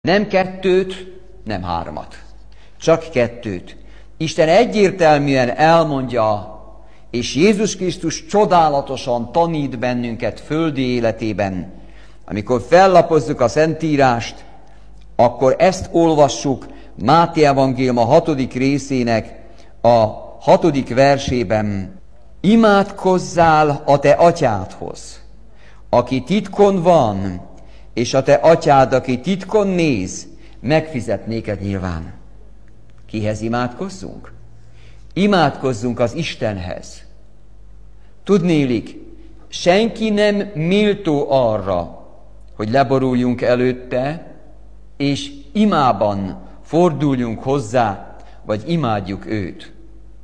Nem kettőt, nem hármat. Csak kettőt. Isten egyértelműen elmondja, és Jézus Krisztus csodálatosan tanít bennünket földi életében. Amikor fellapozzuk a Szentírást, akkor ezt olvassuk Máté evangélium a 6. részének a 6. versében. Imádkozzál a te atyádhoz, aki titkon van, és a te atyád, aki titkon néz, megfizet néked nyilván. Kihez imádkozzunk? Imádkozzunk az Istenhez. Tudnélik, senki nem méltó arra, hogy leboruljunk előtte, és imában forduljunk hozzá, vagy imádjuk őt.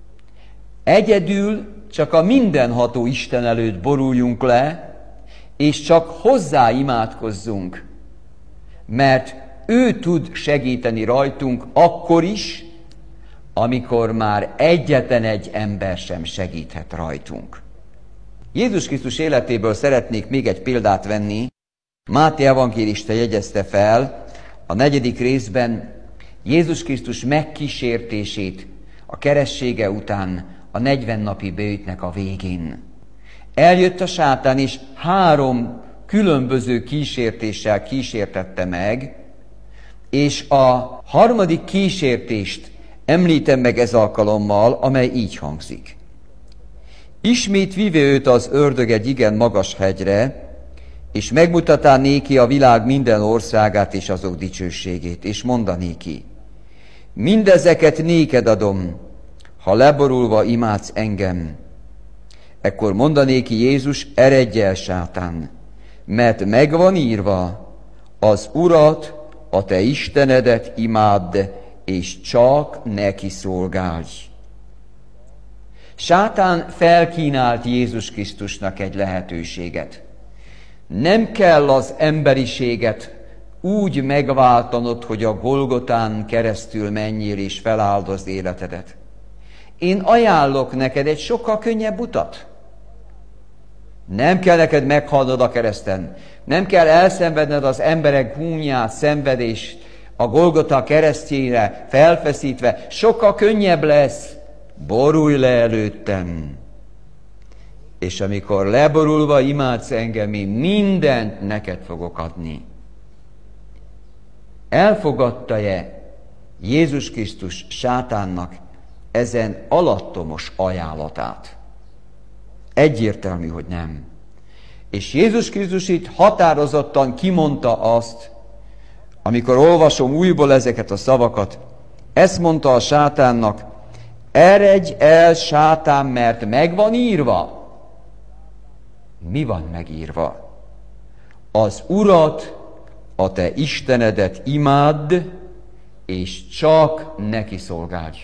Egyedül csak a mindenható Isten előtt boruljunk le, és csak hozzá imádkozzunk, mert ő tud segíteni rajtunk akkor is, amikor már egyetlen egy ember sem segíthet rajtunk. Jézus Krisztus életéből szeretnék még egy példát venni. Máté evangélista jegyezte fel a 4. részben Jézus Krisztus megkísértését a keressége után a 40 napi bőjtnek a végén. Eljött a sátán, és 3 különböző kísértéssel kísértette meg, és a 3. kísértést említem meg ez alkalommal, amely így hangzik. Ismét vive őt az ördög egy igen magas hegyre, és megmutatá néki a világ minden országát és azok dicsőségét, és mondanéki, mindezeket néked adom, ha leborulva imádsz engem. Ekkor mondanéki Jézus, eredj el, sátán, mert megvan írva, az Urat, a te Istenedet imádd, és csak neki szolgálj. Sátán felkínált Jézus Krisztusnak egy lehetőséget. Nem kell az emberiséget úgy megváltanod, hogy a Golgotán keresztül menjél és feláldozd életedet. Én ajánlok neked egy sokkal könnyebb utat. Nem kell neked meghalnod a kereszten. Nem kell elszenvedned az emberek gúnyát, szenvedést a Golgota keresztjére felfeszítve. Sokkal könnyebb lesz. Borulj le előttem. És amikor leborulva imádsz engem, én mindent neked fogok adni. Elfogadta-e Jézus Krisztus sátánnak ezen alattomos ajánlatát? Egyértelmű, hogy nem. És Jézus Krisztus itt határozottan kimondta azt, amikor olvasom újból ezeket a szavakat, ezt mondta a sátánnak, eredj el, sátán, mert megvan írva. Mi van megírva? Az Urat, a te Istenedet imádd, és csak neki szolgálj.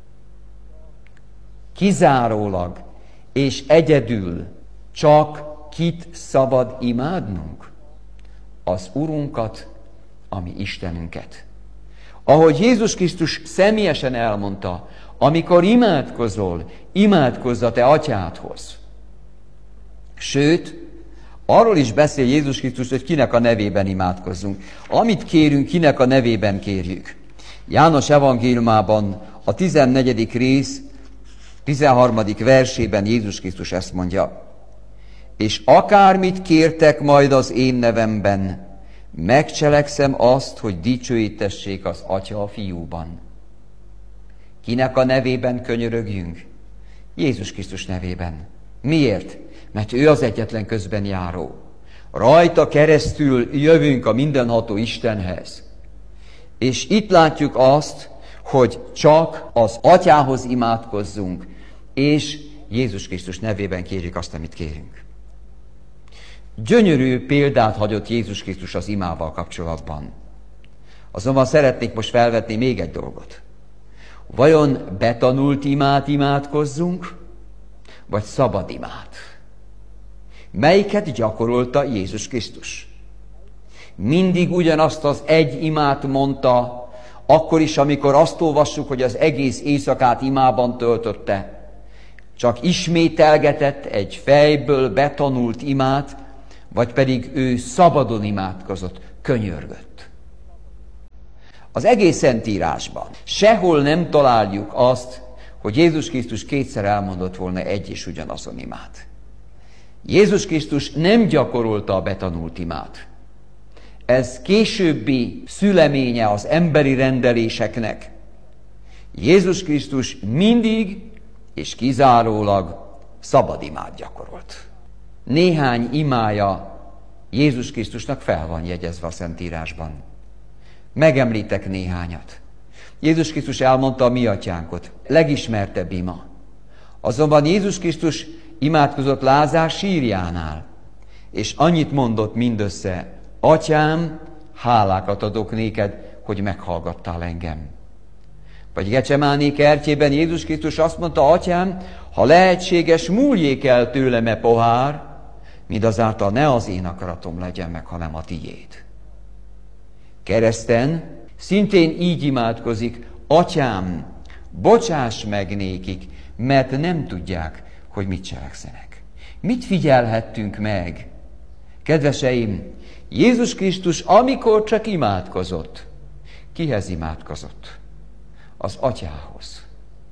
Kizárólag és egyedül csak kit szabad imádnunk? Az Urunkat, a mi Istenünket. Ahogy Jézus Krisztus személyesen elmondta, amikor imádkozol, imádkozz a te atyádhoz. Sőt, arról is beszél Jézus Krisztus, hogy kinek a nevében imádkozzunk. Amit kérünk, kinek a nevében kérjük. János evangéliumában a 14. rész 13. versében Jézus Krisztus ezt mondja. És akármit kértek majd az én nevemben, megcselekszem azt, hogy dicsőítessék az Atya a Fiúban. Kinek a nevében könyörögjünk? Jézus Krisztus nevében. Miért? Mert ő az egyetlen közben járó. Rajta keresztül jövünk a mindenható Istenhez. És itt látjuk azt, hogy csak az Atyához imádkozzunk, és Jézus Krisztus nevében kérjük azt, amit kérünk. Gyönyörű példát hagyott Jézus Krisztus az imával kapcsolatban. Azonban szeretnék most felvetni még egy dolgot. Vajon betanult imát imádkozzunk, vagy szabad imát? Melyiket gyakorolta Jézus Krisztus? Mindig ugyanazt az egy imát mondta, akkor is, amikor azt olvassuk, hogy az egész éjszakát imában töltötte. Csak ismételgetett egy fejből betanult imát, vagy pedig ő szabadon imádkozott, könyörgött. Az egész Szentírásban sehol nem találjuk azt, hogy Jézus Krisztus kétszer elmondott volna egy és ugyanazon imát. Jézus Krisztus nem gyakorolta a betanult imát. Ez későbbi szüleménye az emberi rendeléseknek. Jézus Krisztus mindig és kizárólag szabad imát gyakorolt. Néhány imája Jézus Krisztusnak fel van jegyezve a Szentírásban. Megemlítek néhányat. Jézus Krisztus elmondta a mi atyánkot, legismertebb ima. Azonban Jézus Krisztus imádkozott Lázár sírjánál, és annyit mondott mindössze: Atyám, hálákat adok néked, hogy meghallgattál engem. Vagy Gecsemáné kertjében Jézus Krisztus azt mondta: Atyám, ha lehetséges, múljék el tőlem e pohár, mindazáltal ne az én akaratom legyen meg, hanem a tiéd. Kereszten szintén így imádkozik: Atyám, bocsáss meg nékik, mert nem tudják, hogy mit cselekszenek. Mit figyelhettünk meg? Kedveseim, Jézus Krisztus, amikor csak imádkozott, kihez imádkozott? Az Atyához.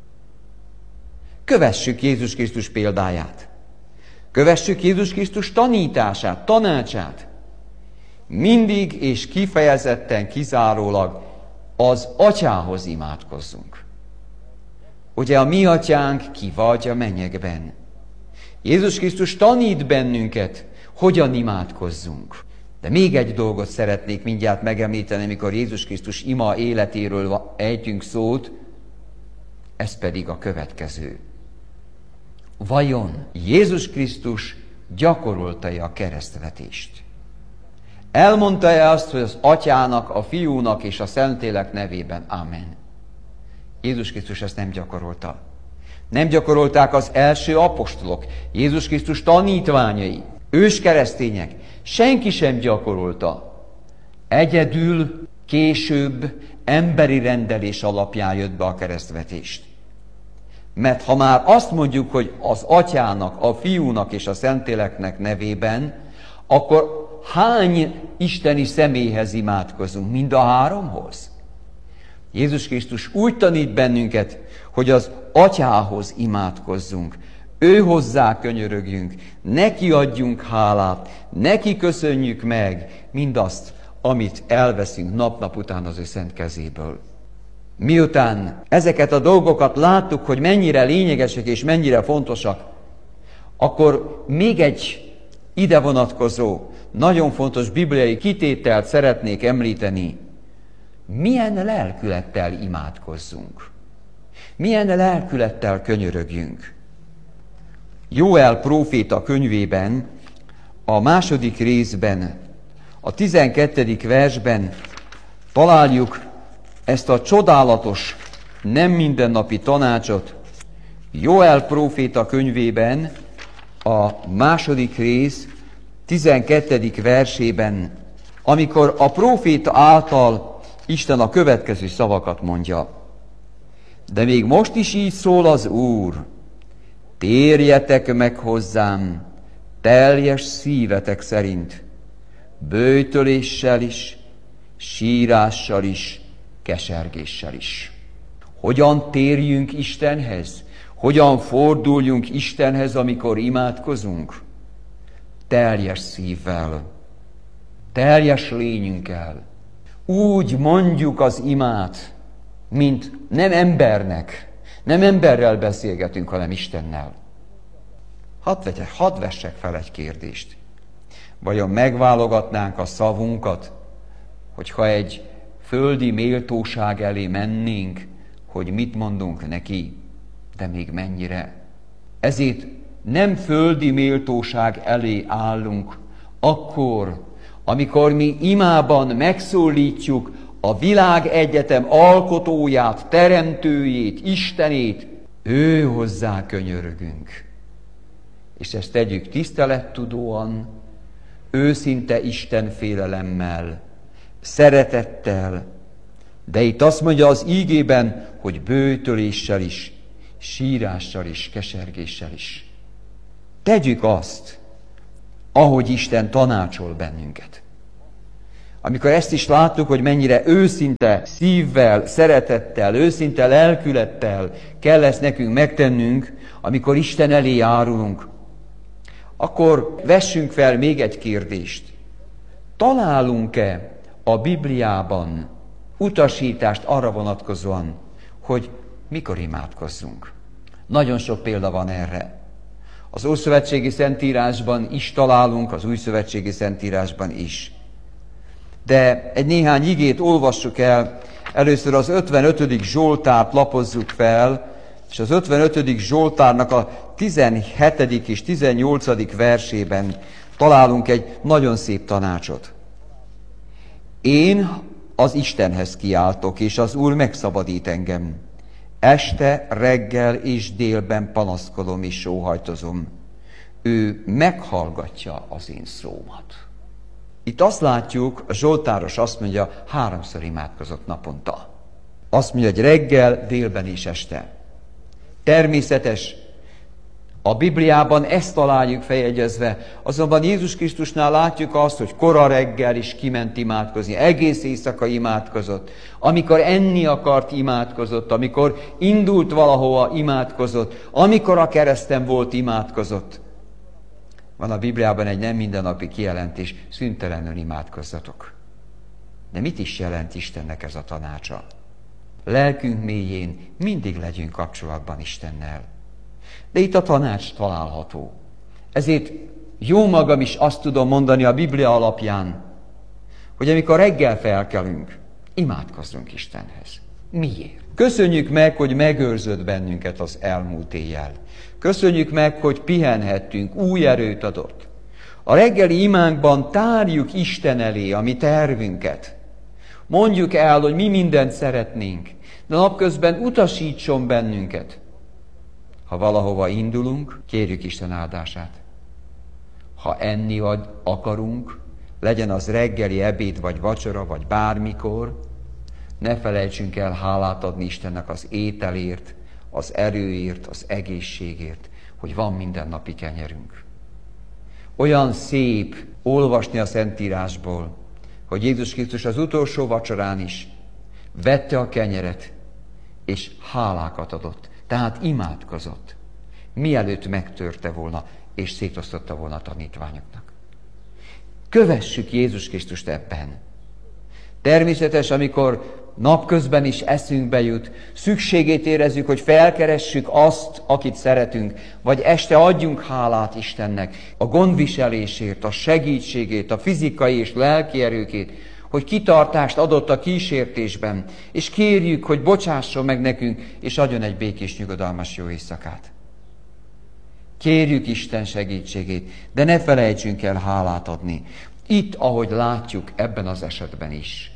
Kövessük Jézus Krisztus példáját. Kövessük Jézus Krisztus tanítását, tanácsát. Mindig és kifejezetten, kizárólag az Atyához imádkozzunk. Ugye a mi atyánk ki vagy a mennyekben. Jézus Krisztus tanít bennünket, hogyan imádkozzunk. De még egy dolgot szeretnék mindjárt megemlíteni, amikor Jézus Krisztus ima életéről ejtünk szót, ez pedig a következő. Vajon Jézus Krisztus gyakorolta-e a keresztvetést? Elmondta-e azt, hogy az Atyának, a Fiúnak és a Szentlélek nevében Amen? Jézus Krisztus ezt nem gyakorolta. Nem gyakorolták az első apostolok, Jézus Krisztus tanítványai, őskeresztények. Senki sem gyakorolta. Egyedül később emberi rendelés alapján jött be a keresztvetést. Mert ha már azt mondjuk, hogy az Atyának, a Fiúnak és a Szentléleknek nevében, akkor hány isteni személyhez imádkozunk? Mind a háromhoz? Jézus Krisztus úgy tanít bennünket, hogy az Atyához imádkozzunk, ő hozzá könyörögjünk, neki adjunk hálát, neki köszönjük meg mindazt, amit elveszünk nap-nap után az ő szent kezéből. Miután ezeket a dolgokat láttuk, hogy mennyire lényegesek és mennyire fontosak, akkor még egy ide vonatkozó, nagyon fontos bibliai kitételt szeretnék említeni. Milyen lelkülettel imádkozzunk? Milyen lelkülettel könyörögjünk? Jóel próféta könyvében, a 2. részben, a 12. versben találjuk ezt a csodálatos, nem mindennapi tanácsot. Jóel próféta könyvében, a 2. rész, 12. versében, amikor a próféta által Isten a következő szavakat mondja. De még most is így szól az Úr: térjetek meg hozzám teljes szívetek szerint, böjtöléssel is, sírással is, kesergéssel is. Hogyan térjünk Istenhez? Hogyan forduljunk Istenhez, amikor imádkozunk? Teljes szívvel, teljes lényünkkel. Úgy mondjuk az imát, mint nem embernek, nem emberrel beszélgetünk, hanem Istennel. Hadd vessek fel egy kérdést. Vajon megválogatnánk a szavunkat, hogyha egy földi méltóság elé mennénk, hogy mit mondunk neki, de még mennyire? Ezért nem földi méltóság elé állunk, akkor, amikor mi imában megszólítjuk a világegyetem alkotóját, teremtőjét, Istenét, ő hozzá könyörögünk. És ezt tegyük tisztelettudóan, őszinte Isten félelemmel, szeretettel, de itt azt mondja az ígében, hogy böjtöléssel is, sírással is, kesergéssel is. Tegyük azt, ahogy Isten tanácsol bennünket. Amikor ezt is láttuk, hogy mennyire őszinte szívvel, szeretettel, őszinte lelkülettel kell ezt nekünk megtennünk, amikor Isten elé járulunk, akkor vessünk fel még egy kérdést. Találunk-e a Bibliában utasítást arra vonatkozóan, hogy mikor imádkozzunk? Nagyon sok példa van erre. Az Ószövetségi Szentírásban is találunk, az Újszövetségi Szentírásban is. De egy néhány igét olvassuk el. Először az 55. Zsoltárt lapozzuk fel, és az 55. Zsoltárnak a 17. és 18. versében találunk egy nagyon szép tanácsot. Én az Istenhez kiáltok, és az Úr megszabadít engem. Este, reggel és délben panaszkodom és sóhajtozom. Ő meghallgatja az én szómat. Itt azt látjuk, a zsoltáros azt mondja, 3-szor imádkozott naponta. Azt mondja, hogy reggel, délben és este. Természetes, a Bibliában ezt találjuk feljegyezve, azonban Jézus Krisztusnál látjuk azt, hogy kora reggel is kiment imádkozni, egész éjszaka imádkozott, amikor enni akart imádkozott, amikor indult valahova imádkozott, amikor a kereszten volt imádkozott. Van a Bibliában egy nem mindennapi kijelentés, szüntelenül imádkozzatok. De mit is jelent Istennek ez a tanácsa? Lelkünk mélyén mindig legyünk kapcsolatban Istennel. De itt a tanács található. Ezért jó magam is azt tudom mondani a Biblia alapján, hogy amikor reggel felkelünk, imádkozzunk Istenhez. Miért? Köszönjük meg, hogy megőrzött bennünket az elmúlt éjjel. Köszönjük meg, hogy pihenhettünk, új erőt adott. A reggeli imánkban tárjuk Isten elé a mi tervünket. Mondjuk el, hogy mi mindent szeretnénk, de napközben utasítson bennünket. Ha valahova indulunk, kérjük Isten áldását. Ha enni akarunk, legyen az reggeli, ebéd, vagy vacsora, vagy bármikor, ne felejtsünk el hálát adni Istennek az ételért, az erőért, az egészségért, hogy van mindennapi kenyerünk. Olyan szép olvasni a Szentírásból, hogy Jézus Krisztus az utolsó vacsorán is vette a kenyeret, és hálákat adott. Tehát imádkozott, mielőtt megtörte volna, és szétosztotta volna a tanítványoknak. Kövessük Jézus Krisztust ebben. Természetes, amikor napközben is eszünkbe jut, szükségét érezzük, hogy felkeressük azt, akit szeretünk, vagy este adjunk hálát Istennek a gondviselésért, a segítségét, a fizikai és lelki erőkét, hogy kitartást adott a kísértésben, és kérjük, hogy bocsásson meg nekünk, és adjon egy békés, nyugodalmas jó éjszakát. Kérjük Isten segítségét, de ne felejtsünk el hálát adni. Itt, ahogy látjuk, ebben az esetben is.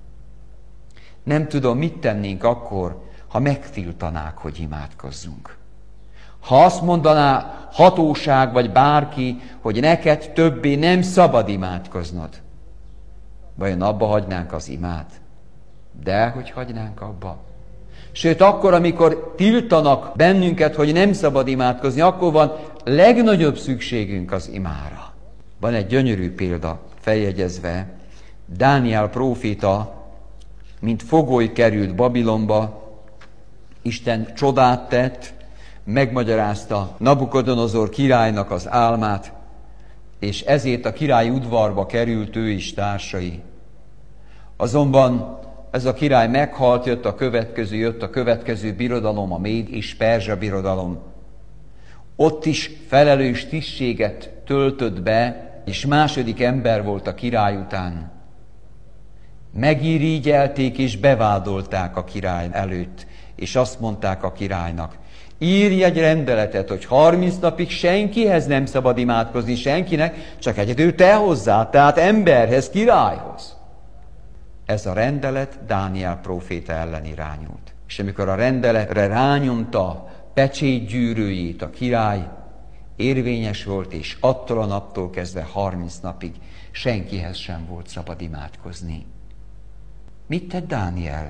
Nem tudom, mit tennénk akkor, ha megtiltanák, hogy imádkozzunk. Ha azt mondaná hatóság vagy bárki, hogy neked többé nem szabad imádkoznod, vajon abba hagynánk az imát? Dehogy hagynánk abba. Sőt, akkor, amikor tiltanak bennünket, hogy nem szabad imádkozni, akkor van legnagyobb szükségünk az imára. Van egy gyönyörű példa feljegyezve. Dániel próféta, mint fogoly került Babilonba, Isten csodát tett, megmagyarázta Nabukodonozor királynak az álmát, és ezért a királyi udvarba került ő is társai. Azonban ez a király meghalt, jött a következő birodalom, a Méd és Perzsa birodalom. Ott is felelős tisztséget töltött be, és második ember volt a király után. Megirigyelték és bevádolták a király előtt, és azt mondták a királynak, írj egy rendeletet, hogy 30 napig senkihez nem szabad imádkozni, senkinek, csak egyedül te hozzá, tehát emberhez, királyhoz. Ez a rendelet Dániel próféta ellen irányult. És amikor a rendeletre rányomta pecsétgyűrűjét a király, érvényes volt, és attól a naptól kezdve 30 napig senkihez sem volt szabad imádkozni. Mit tett Dániel?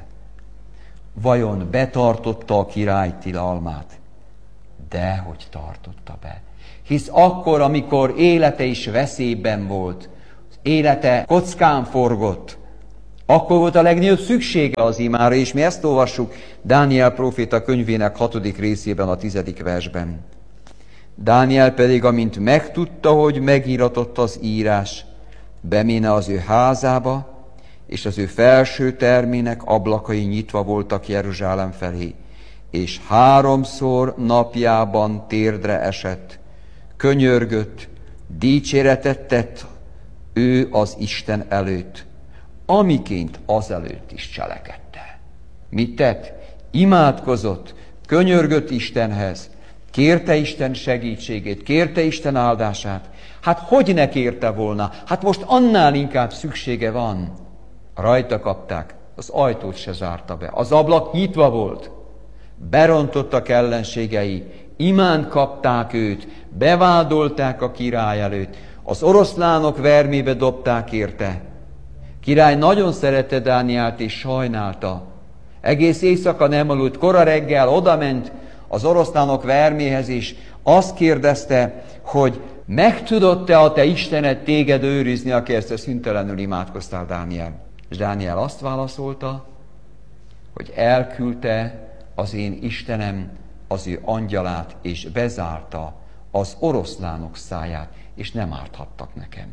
Vajon betartotta a király tilalmát? Dehogy tartotta be. Hisz akkor, amikor élete is veszélyben volt, élete kockán forgott. Akkor volt a legnagyobb szüksége az imára, és mi ezt olvassuk Dániel próféta könyvének 6. részében, a 10. versben. Dániel pedig, amint megtudta, hogy megíratott az írás, beméne az ő házába, és az ő felső termének ablakai nyitva voltak Jeruzsálem felé, és 3-szor napjában térdre esett, könyörgött, dicséretet tett ő az Isten előtt, amiként azelőtt is cselekedte. Mit tett? Imádkozott, könyörgött Istenhez, kérte Isten segítségét, kérte Isten áldását. Hát hogy ne kérte volna? Hát most annál inkább szüksége van. Rajta kapták, az ajtót se zárta be, az ablak nyitva volt. Berontottak ellenségei, imánt kapták őt, bevádolták a király előtt, az oroszlánok vermébe dobták érte. Király nagyon szerette Dánielt és sajnálta. Egész éjszaka nem aludt, kora reggel odament az oroszlánok verméhez, és azt kérdezte, hogy megtudott-e a te Istened téged őrizni, aki ezt szüntelenül imádkoztál, Dániel? És Dániel azt válaszolta, hogy elküldte az én Istenem az ő angyalát, és bezárta az oroszlánok száját, és nem árthattak nekem.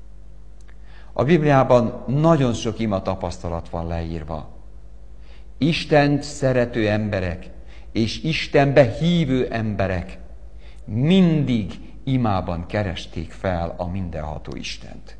A Bibliában nagyon sok ima tapasztalat van leírva. Istent szerető emberek és Istenbe hívő emberek mindig imában keresték fel a mindenható Istent.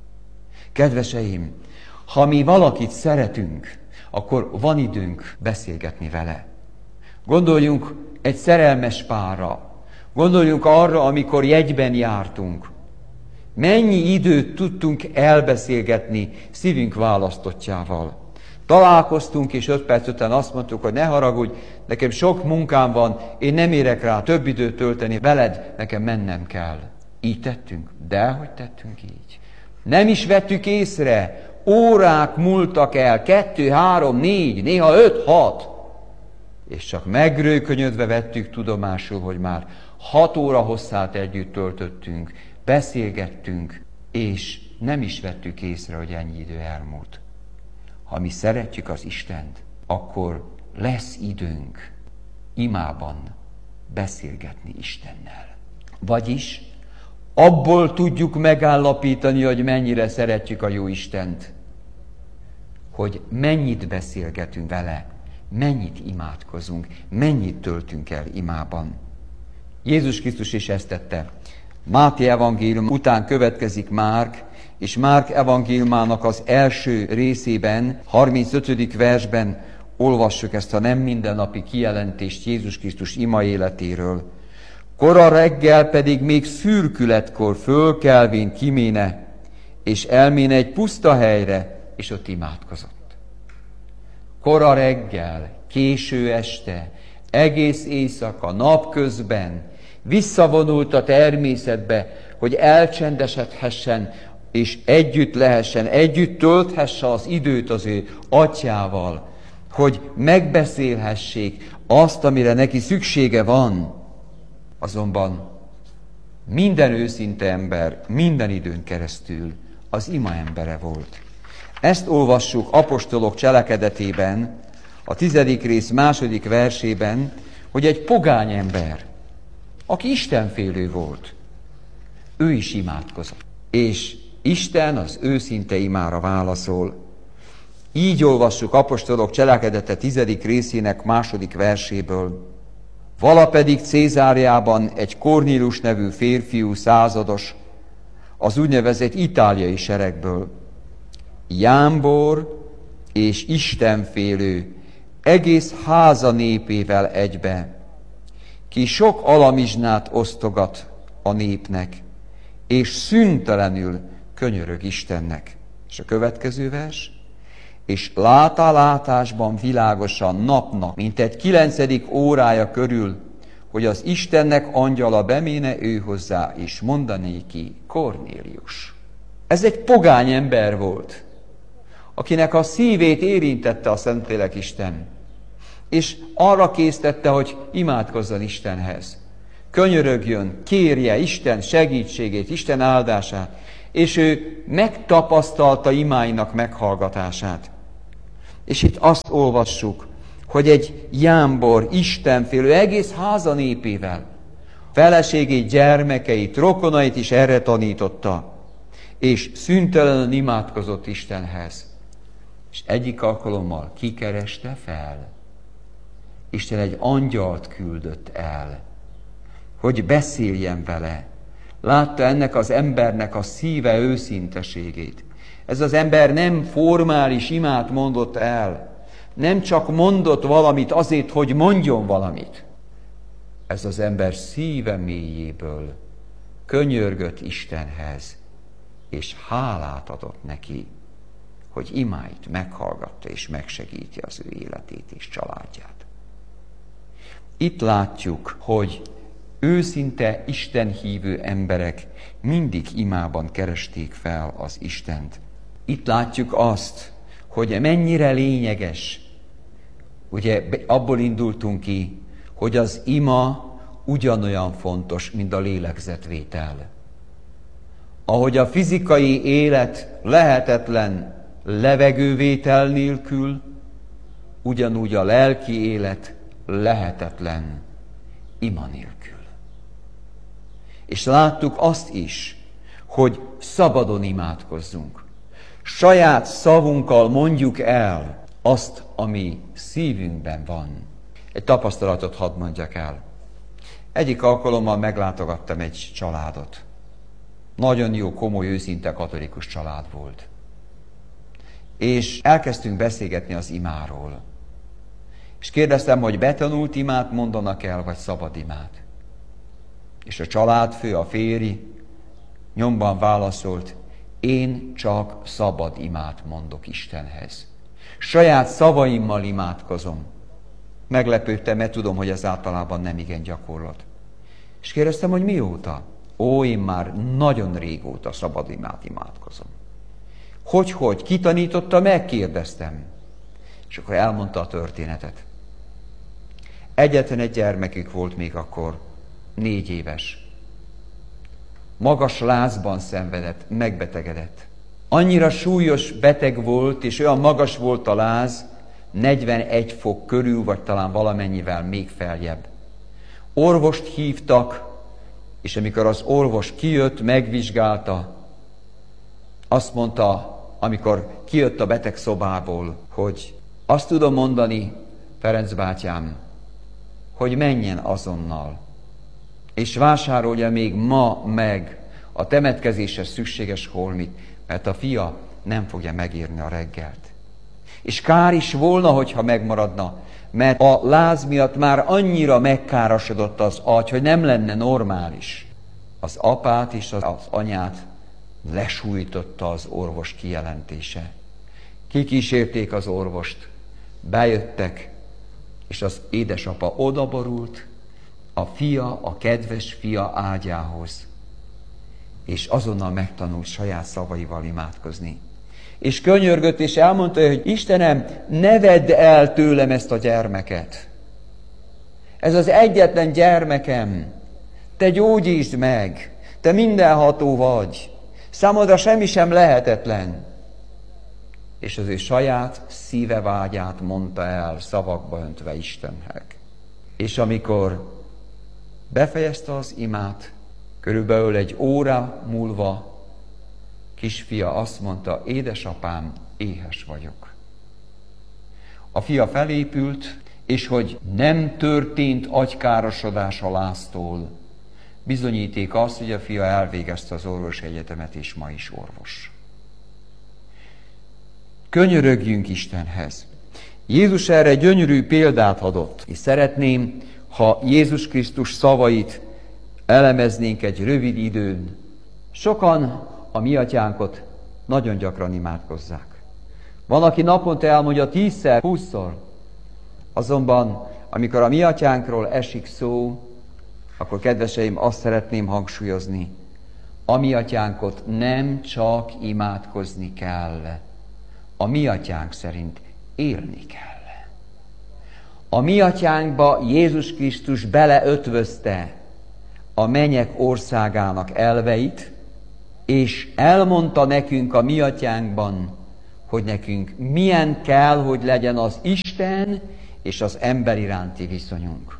Kedveseim, ha mi valakit szeretünk, akkor van időnk beszélgetni vele. Gondoljunk egy szerelmes párra, gondoljunk arra, amikor jegyben jártunk. Mennyi időt tudtunk elbeszélgetni szívünk választottjával. Találkoztunk, és 5 perc után azt mondtuk, hogy ne haragudj, nekem sok munkám van, én nem érek rá több időt tölteni veled, nekem mennem kell. Így tettünk? Dehogy tettünk így. Nem is vettük észre, órák múltak el, 2, 3, 4, néha 5, 6. És csak megrőkönyödve vettük tudomásul, hogy már 6 óra hosszát együtt töltöttünk, beszélgettünk, és nem is vettük észre, hogy ennyi idő elmúlt. Ha mi szeretjük az Istent, akkor lesz időnk imában beszélgetni Istennel. Vagyis abból tudjuk megállapítani, hogy mennyire szeretjük a jó Istent, hogy mennyit beszélgetünk vele, mennyit imádkozunk, mennyit töltünk el imában. Jézus Krisztus is ezt tette. Máté evangélium után következik Márk, és Márk evangéliumának az első részében, 35. versben olvassuk ezt a nem mindennapi kijelentést Jézus Krisztus ima életéről. Kora reggel pedig még szürkületkor fölkelvén kiméne, és elméne egy puszta helyre, és ott imádkozott. Kora reggel, késő este, egész éjszaka, napközben visszavonult a természetbe, hogy elcsendesedhessen, és együtt lehessen, együtt tölthesse az időt az ő atyával, hogy megbeszélhessék azt, amire neki szüksége van. Azonban minden őszinte ember, minden időn keresztül az ima embere volt. Ezt olvassuk apostolok cselekedetében, a 10. rész 2. versében, hogy egy pogány ember, aki istenfélő volt, ő is imádkozott. És Isten az őszinte imára válaszol. Így olvassuk apostolok cselekedete 10. részének 2. verséből. Vala pedig Cézáriában egy Kornélius nevű férfiú százados, az úgynevezett itáliai seregből, jámbor és istenfélő, egész háza népével egybe, ki sok alamizsnát osztogat a népnek, és szüntelenül könyörög Istennek. És a következő vers, és látásban világosan napnak, mint egy 9. órája körül, hogy az Istennek angyala beméne ő hozzá, és mondanéki, Kornélius. Ez egy pogány ember volt, akinek a szívét érintette a Szentlélek Isten, és arra késztette, hogy imádkozzon Istenhez. Könyörögjön, kérje Isten segítségét, Isten áldását, és ő megtapasztalta imáinak meghallgatását. És itt azt olvassuk, hogy egy jámbor, istenfélő, egész háza népével, feleségét, gyermekeit, rokonait is erre tanította, és szüntelenül imádkozott Istenhez. És egyik alkalommal kikereste fel. Isten egy angyalt küldött el, hogy beszéljen vele. Látta ennek az embernek a szíve őszinteségét. Ez az ember nem formális imát mondott el, nem csak mondott valamit azért, hogy mondjon valamit. Ez az ember szíve mélyéből könyörgött Istenhez, és hálát adott neki, hogy imáit meghallgatta és megsegíti az ő életét és családját. Itt látjuk, hogy őszinte istenhívő emberek mindig imában keresték fel az Istent. Itt látjuk azt, hogy mennyire lényeges. Ugye abból indultunk ki, hogy az ima ugyanolyan fontos, mint a lélegzetvétel. Ahogy a fizikai élet lehetetlen levegővétel nélkül, ugyanúgy a lelki élet lehetetlen ima nélkül. És láttuk azt is, hogy szabadon imádkozzunk. Saját szavunkkal mondjuk el azt, ami szívünkben van. Egy tapasztalatot hadd mondjak el. Egyik alkalommal meglátogattam egy családot. Nagyon jó, komoly, őszinte katolikus család volt. És elkezdtünk beszélgetni az imáról. És kérdeztem, hogy betanult imát mondanak el, vagy szabad imát. És a családfő, a férj nyomban válaszolt, én csak szabad imát mondok Istenhez. Saját szavaimmal imádkozom. Meglepődtem, mert tudom, hogy ez általában nem igen gyakorlat. És kérdeztem, hogy mióta? Én már nagyon régóta szabad imát imádkozom. Hogy? Ki tanította meg? Kérdeztem. És akkor elmondta a történetet. Egyetlen egy gyermekük volt még akkor, 4 éves. Magas lázban szenvedett, megbetegedett. Annyira súlyos beteg volt, és olyan magas volt a láz, 41 fok körül, vagy talán valamennyivel még feljebb. Orvost hívtak, és amikor az orvos kijött, megvizsgálta, azt mondta, amikor kijött a beteg szobából, hogy azt tudom mondani, Ferenc bátyám, hogy menjen azonnal, és vásárolja még ma meg a temetkezéshez szükséges holmit, mert a fia nem fogja megérni a reggelt. És kár is volna, hogyha megmaradna, mert a láz miatt már annyira megkárosodott az agy, hogy nem lenne normális. Az apát és az anyát lesújtotta az orvos kijelentése. Kikísérték az orvost, bejöttek, és az édesapa odaborult a fia, a kedves fia ágyához, és azonnal megtanult saját szavaival imádkozni. És könyörgött, és elmondta, hogy Istenem, ne vedd el tőlem ezt a gyermeket. Ez az egyetlen gyermekem. Te gyógyítsd meg. Te mindenható vagy. Számodra semmi sem lehetetlen. És az ő saját szíve vágyát mondta el, szavakba öntve Istennek. És amikor befejezte az imát, körülbelül 1 óra múlva kisfia azt mondta, édesapám, éhes vagyok. A fia felépült, és hogy nem történt agykárosodás a láztól, bizonyíték azt, hogy a fia elvégezte az orvosi egyetemet, és ma is orvos. Könyörögjünk Istenhez. Jézus erre gyönyörű példát adott, és szeretném, ha Jézus Krisztus szavait elemeznénk egy rövid időn. Sokan a mi atyánkot nagyon gyakran imádkozzák. Van, aki naponta elmondja 10-szer, 20-szor. Azonban, amikor a mi atyánkról esik szó, akkor kedveseim, azt szeretném hangsúlyozni, a mi atyánkot nem csak imádkozni kell, a mi atyánk szerint élni kell. A mi atyánkba Jézus Krisztus beleötvözte a mennyek országának elveit, és elmondta nekünk a mi atyánkban, hogy nekünk milyen kell, hogy legyen az Isten és az ember iránti viszonyunk.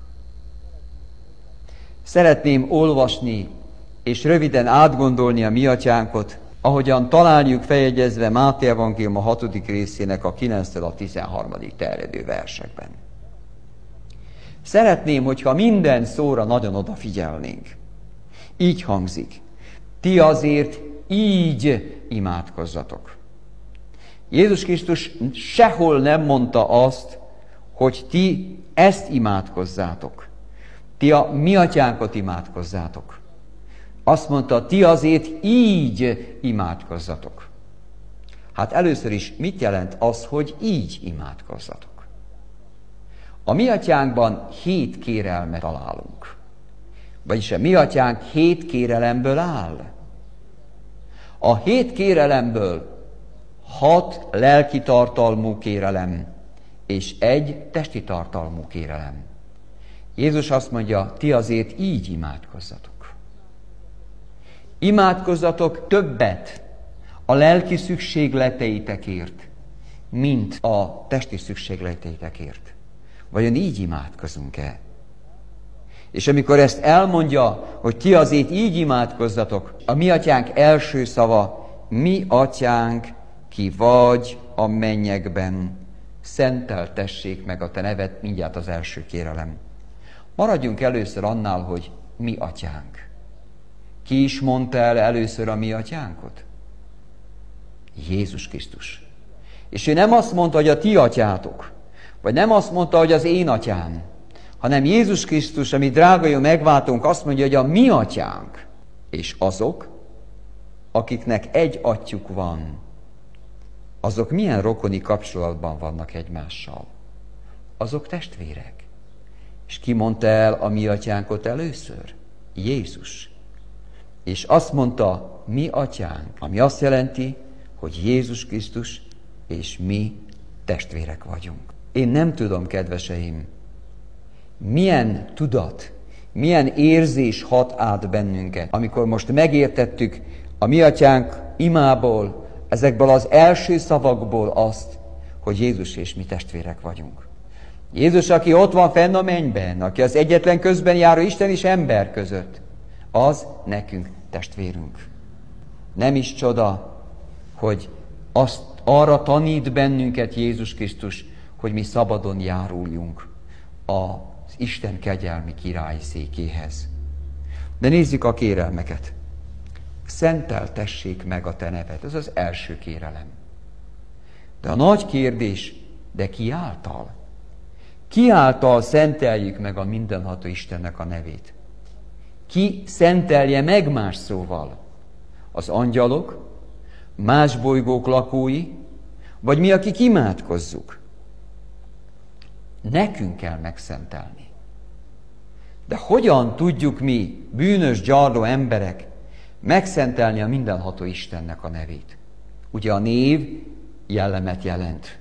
Szeretném olvasni és röviden átgondolni a mi atyánkot, ahogyan találjuk feljegyezve Máté evangélium a 6. részének a 9-től a 13. terjedő versekben. Szeretném, hogyha minden szóra nagyon odafigyelnénk. Így hangzik: ti azért így imádkozzatok. Jézus Krisztus sehol nem mondta azt, hogy ti ezt imádkozzátok. Ti a mi atyánkot imádkozzátok. Azt mondta, ti azért így imádkozzatok. Hát először is mit jelent az, hogy így imádkozzatok? A mi atyánkban 7 kérelmet találunk. Vagyis a mi atyánk 7 kérelemből áll. A 7 kérelemből 6 lelki tartalmú kérelem és 1 testi tartalmú kérelem. Jézus azt mondja, ti azért így imádkozzatok. Imádkozzatok többet a lelki szükségleteitekért, mint a testi szükségleteitekért. Vajon így imádkozunk-e? És amikor ezt elmondja, hogy ti azért így imádkozzatok, a mi atyánk első szava, mi atyánk, ki vagy a mennyekben, szenteltessék meg a te neved, mindjárt az első kérelem. Maradjunk először annál, hogy mi atyánk. Ki is mondta el először a mi atyánkot? Jézus Krisztus. És ő nem azt mondta, hogy a ti atyátok, vagy nem azt mondta, hogy az én atyám, hanem Jézus Krisztus, ami drága jó megváltunk, azt mondja, hogy a mi atyánk, és azok, akiknek egy atyjuk van, azok milyen rokoni kapcsolatban vannak egymással? Azok testvérek. És ki mondta el a mi atyánkot először? Jézus. És azt mondta, mi atyánk, ami azt jelenti, hogy Jézus Krisztus és mi testvérek vagyunk. Én nem tudom, kedveseim, milyen tudat, milyen érzés hat át bennünket, amikor most megértettük a mi atyánk imából, ezekből az első szavakból azt, hogy Jézus és mi testvérek vagyunk. Jézus, aki ott van fenn a mennyben, aki az egyetlen közben járó Isten és ember között, az nekünk testvérünk. Nem is csoda, hogy arra tanít bennünket Jézus Krisztus, hogy mi szabadon járuljunk az Isten kegyelmi királyi székéhez. De nézzük a kérelmeket. Szenteltessék meg a te neved. Ez az első kérelem. De a nagy kérdés, de ki által? Ki által szenteljük meg a mindenható Istennek a nevét? Ki szentelje meg más szóval? Az angyalok, más bolygók lakói, vagy mi, akik imádkozzuk? Nekünk kell megszentelni. De hogyan tudjuk mi, bűnös, gyarló emberek, megszentelni a mindenható Istennek a nevét? Ugye a név jellemet jelent.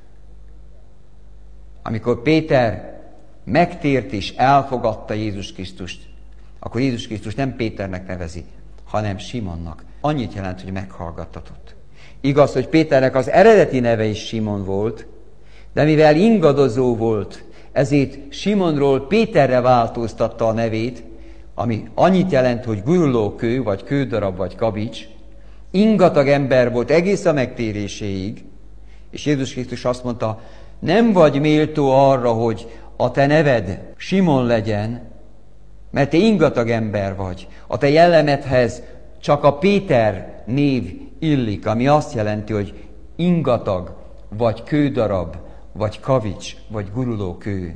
Amikor Péter megtért és elfogadta Jézus Krisztust, akkor Jézus Krisztus nem Péternek nevezi, hanem Simonnak. Annyit jelent, hogy meghallgattatott. Igaz, hogy Péternek az eredeti neve is Simon volt, de mivel ingadozó volt, ezért Simonról Péterre változtatta a nevét, ami annyit jelent, hogy gurulókő, vagy kődarab, vagy kavics. Ingatag ember volt egész a megtéréséig, és Jézus Krisztus azt mondta, nem vagy méltó arra, hogy a te neved Simon legyen, mert te ingatag ember vagy. A te jellemedhez csak a Péter név illik, ami azt jelenti, hogy ingatag, vagy kődarab, vagy kavics, vagy gurulókő.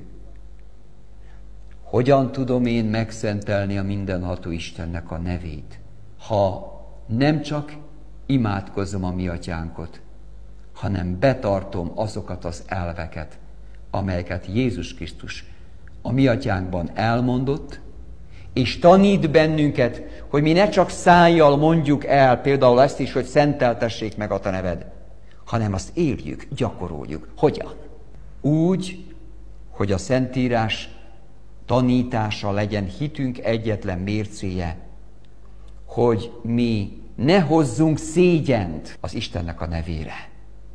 Hogyan tudom én megszentelni a mindenható Istennek a nevét, ha nem csak imádkozom a mi atyánkot, hanem betartom azokat az elveket, amelyeket Jézus Krisztus a mi atyánkban elmondott, és tanít bennünket, hogy mi ne csak szájjal mondjuk el, például ezt is, hogy szenteltessék meg a te neved, hanem azt éljük, gyakoroljuk. Hogyan? Úgy, hogy a Szentírás tanítása legyen hitünk egyetlen mércéje, hogy mi ne hozzunk szégyent az Istennek a nevére.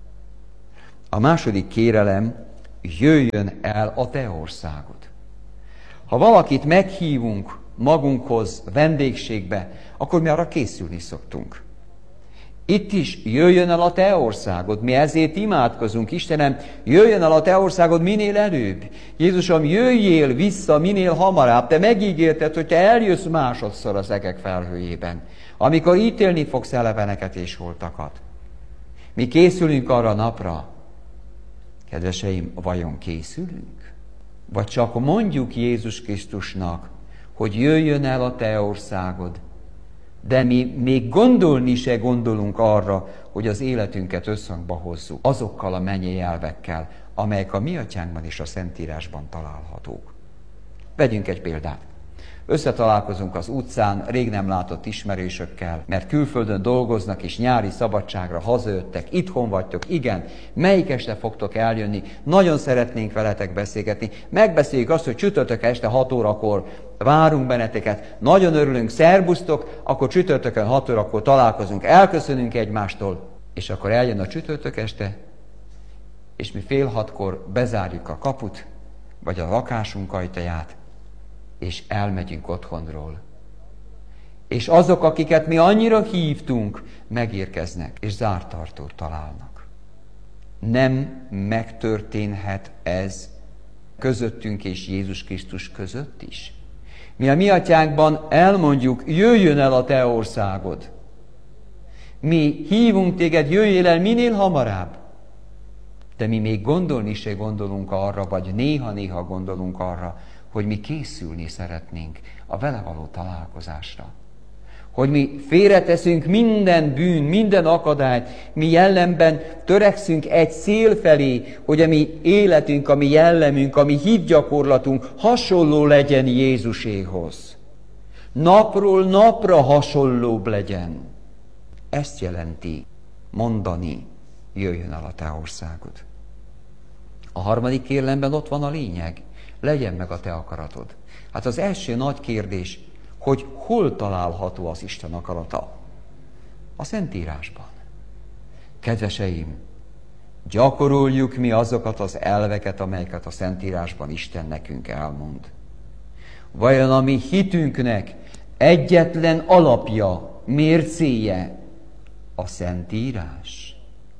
A második kérelem, jöjjön el a te országod. Ha valakit meghívunk magunkhoz vendégségbe, akkor mi arra készülni szoktunk. Itt is jöjjön el a te országod. Mi ezért imádkozunk, Istenem, jöjjön el a te országod minél előbb. Jézusom, jöjjél vissza minél hamarabb. Te megígérted, hogy te eljössz másodszor az egek felhőjében, amikor ítélni fogsz eleveneket és holtakat. Mi készülünk arra a napra. Kedveseim, vajon készülünk? Vagy csak mondjuk Jézus Krisztusnak, hogy jöjjön el a te országod, de mi még gondolni se gondolunk arra, hogy az életünket összhangba hozzuk azokkal a mennyei elvekkel, amelyek a mi atyánkban és a Szentírásban találhatók. Vegyünk egy példát. Összetalálkozunk az utcán rég nem látott ismerősökkel, mert külföldön dolgoznak és nyári szabadságra hazajöttek, itthon vagytok, igen, melyik este fogtok eljönni, nagyon szeretnénk veletek beszélgetni, megbeszéljük azt, hogy csütörtök este 6 órakor várunk benneteket, nagyon örülünk, szerbusztok, akkor csütörtökön 6 órakor találkozunk, elköszönünk egymástól, és akkor eljön a csütörtök este, és mi 5:30 bezárjuk a kaput, vagy a lakásunk ajtaját, és elmegyünk otthonról. És azok, akiket mi annyira hívtunk, megérkeznek, és zárt ajtót találnak. Nem megtörténhet ez közöttünk és Jézus Krisztus között is? Mi a mi atyánkban elmondjuk, jöjjön el a te országod. Mi hívunk téged, jöjjél el minél hamarabb. De mi még gondolni se gondolunk arra, vagy néha-néha gondolunk arra, hogy mi készülni szeretnénk a vele való találkozásra. Hogy mi félreteszünk minden bűn, minden akadályt, mi jellemben törekszünk egy cél felé, hogy a mi életünk, a mi jellemünk, a mi hitgyakorlatunk hasonló legyen Jézuséhoz. Napról napra hasonlóbb legyen. Ezt jelenti mondani, jöjjön el a te országod. A harmadik kérelemben ott van a lényeg. Legyen meg a te akaratod. Hát az első nagy kérdés, hogy hol található az Isten akarata? A Szentírásban. Kedveseim, gyakoroljuk mi azokat az elveket, amelyeket a Szentírásban Isten nekünk elmond. Vajon a mi hitünknek egyetlen alapja, mércéje a Szentírás?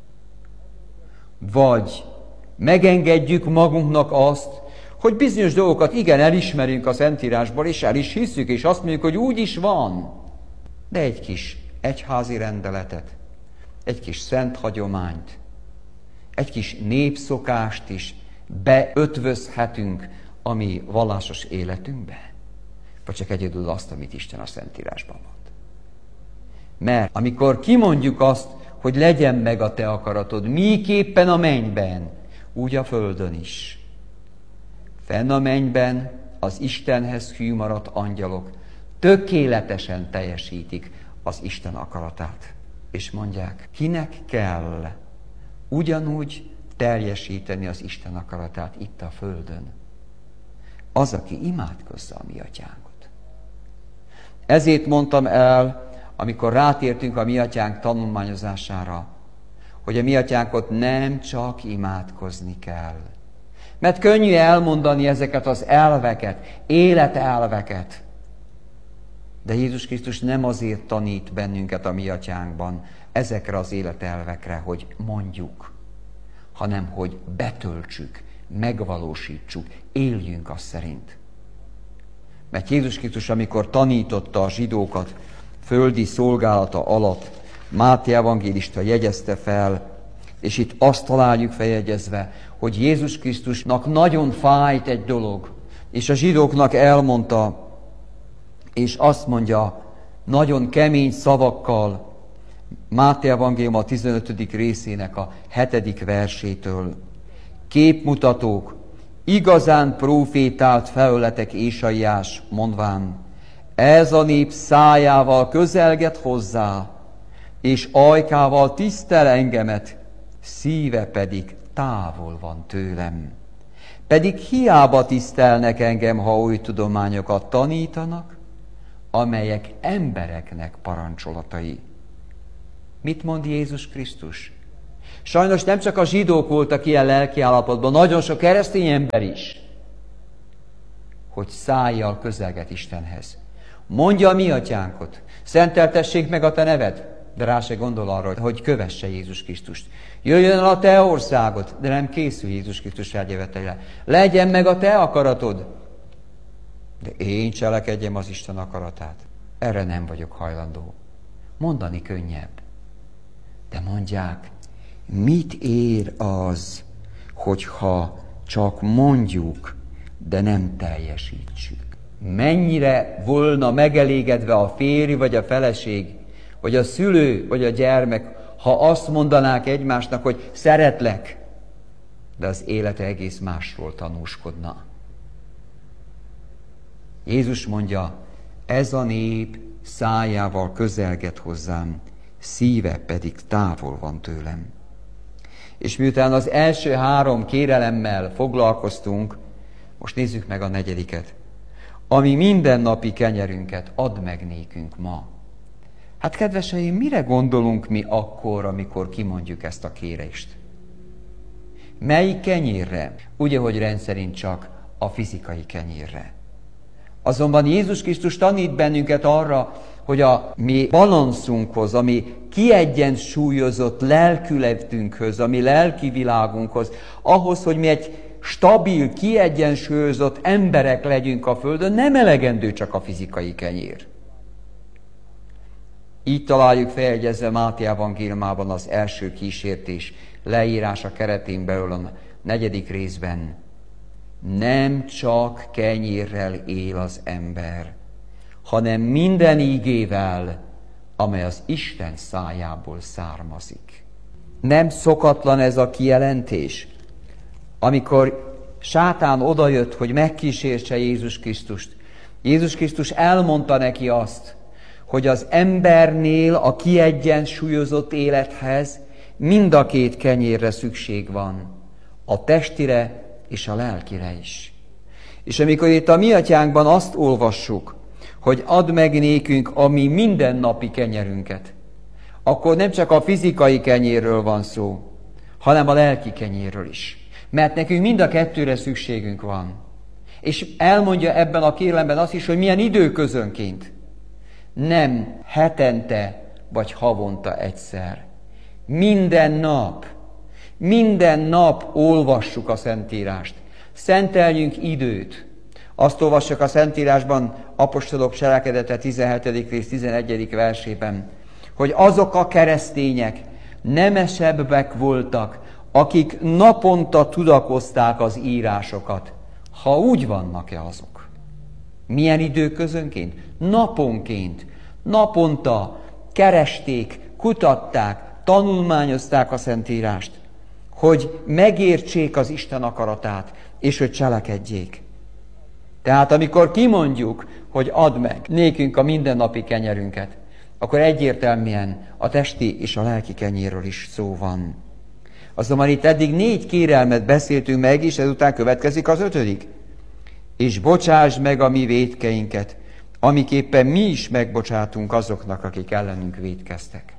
Vagy megengedjük magunknak azt, hogy bizonyos dolgokat igen elismerünk a Szentírásból, és el is hiszük, és azt mondjuk, hogy úgy is van. De egy kis egyházi rendeletet, egy kis szent hagyományt, egy kis népszokást is beötvözhetünk a mi vallásos életünkbe. Vagy csak egyedül azt, amit Isten a Szentírásban mond. Mert amikor kimondjuk azt, hogy legyen meg a te akaratod, miképpen a mennyben, úgy a földön is. Fenn a mennyben az Istenhez hű maradt angyalok tökéletesen teljesítik az Isten akaratát. És mondják, kinek kell ugyanúgy teljesíteni az Isten akaratát itt a földön? Az, aki imádkozza a mi atyánkat. Ezért mondtam el, amikor rátértünk a mi atyánk tanulmányozására, hogy a mi atyánkot nem csak imádkozni kell. Mert könnyű elmondani ezeket az elveket, életelveket. De Jézus Krisztus nem azért tanít bennünket a mi atyánkban ezekre az életelvekre, hogy mondjuk, hanem hogy betöltsük, megvalósítsuk, éljünk azt szerint. Mert Jézus Krisztus, amikor tanította a zsidókat földi szolgálata alatt, Máté evangélista jegyezte fel, és itt azt találjuk feljegyezve, hogy Jézus Krisztusnak nagyon fájt egy dolog, és a zsidóknak elmondta, és azt mondja nagyon kemény szavakkal, Máté evangélium a 15. részének a 7. versétől. Képmutatók, igazán profétált felőletek Ézsaiás, mondván, ez a nép szájával közelget hozzá, és ajkával tisztel engemet, szíve pedig távol van tőlem. Pedig hiába tisztelnek engem, ha új tudományokat tanítanak, amelyek embereknek parancsolatai. Mit mond Jézus Krisztus? Sajnos nem csak a zsidók voltak ilyen lelki állapotban, nagyon sok keresztény ember is, hogy szájjal közelget Istenhez. Mondja a mi atyánkot, szenteltessék meg a te neved, de rá se gondol arra, hogy kövesse Jézus Krisztust. Jöjjön el a te országod, de nem készül Jézus Krisztus eljövetelére. Legyen meg a te akaratod, de én cselekedjem az Isten akaratát. Erre nem vagyok hajlandó. Mondani könnyebb. De mondják, mit ér az, hogyha csak mondjuk, de nem teljesítsük? Mennyire volna megelégedve a férj, vagy a feleség, vagy a szülő, vagy a gyermek, ha azt mondanák egymásnak, hogy szeretlek, de az élete egész másról tanúskodna. Jézus mondja, ez a nép szájával közelget hozzám, szíve pedig távol van tőlem. És miután az első 3 kérelemmel foglalkoztunk, most nézzük meg a 4. Ami mindennapi kenyerünket add meg nékünk ma. Hát kedveseim, mire gondolunk mi akkor, amikor kimondjuk ezt a kérést? Melyik kenyérre? Ugye, hogy rendszerint csak a fizikai kenyérre. Azonban Jézus Krisztus tanít bennünket arra, hogy a mi balanszunkhoz, a mi kiegyensúlyozott lelkületünkhöz, a mi lelki világunkhoz, ahhoz, hogy mi egy stabil, kiegyensúlyozott emberek legyünk a földön, nem elegendő csak a fizikai kenyér. Így találjuk feljegyezve Máté evangéliumában az első kísértés leírása keretén belül a 4. részben. Nem csak kenyérrel él az ember, hanem minden ígével, amely az Isten szájából származik. Nem szokatlan ez a kijelentés, amikor sátán odajött, hogy megkísértse Jézus Krisztust. Jézus Krisztus elmondta neki azt, hogy az embernél a kiegyensúlyozott élethez mind a 2 kenyérre szükség van, a testire és a lelkire is. És amikor itt a mi atyánkban azt olvassuk, hogy add meg nékünk a mi mindennapi kenyerünket, akkor nem csak a fizikai kenyérről van szó, hanem a lelki kenyérről is. Mert nekünk mind a 2-re szükségünk van. És elmondja ebben a kérelemben azt is, hogy milyen időközönként. Nem hetente vagy havonta egyszer. Minden nap olvassuk a Szentírást. Szenteljünk időt. Azt olvassuk a Szentírásban, apostolok cselekedete 17. rész 11. versében, hogy azok a keresztények nemesebbek voltak, akik naponta tudakozták az írásokat, ha úgy vannak-e azok. Milyen időközönként? Naponként. Naponta keresték, kutatták, tanulmányozták a Szentírást, hogy megértsék az Isten akaratát, és hogy cselekedjék. Tehát amikor kimondjuk, hogy add meg nékünk a mindennapi kenyerünket, akkor egyértelműen a testi és a lelki kenyérről is szó van. Azonban itt eddig 4 kérelmet beszéltünk meg, és ezután következik az 5. És bocsásd meg a mi vétkeinket, amiképpen mi is megbocsátunk azoknak, akik ellenünk vétkeztek.